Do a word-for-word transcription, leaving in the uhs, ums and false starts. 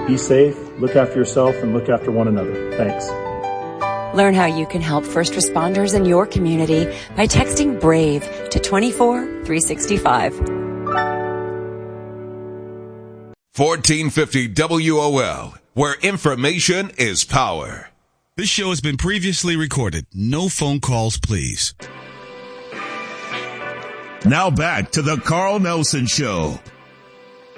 Be safe, look after yourself, and look after one another. Thanks. Learn how you can help first responders in your community by texting BRAVE to two four three six five. fourteen fifty W O L, where information is power. This show has been previously recorded. No phone calls, please. Now back to the Carl Nelson Show